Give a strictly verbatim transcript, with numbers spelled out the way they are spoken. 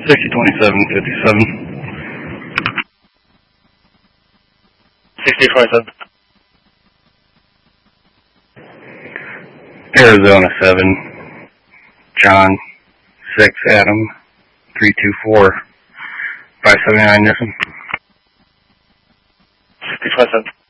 sixty twenty-seven fifty-seven. sixty twenty-seven. Arizona seven, John six, Adam three two four, five seventy-nine Nissen. sixty twenty-seven.